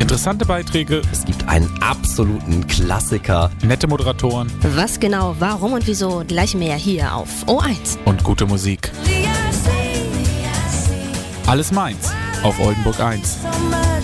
Interessante Beiträge, Es gibt einen absoluten Klassiker. nette Moderatoren Was genau, warum und wieso gleich mehr hier auf O1. und gute Musik. Alles meins auf Oldenburg 1.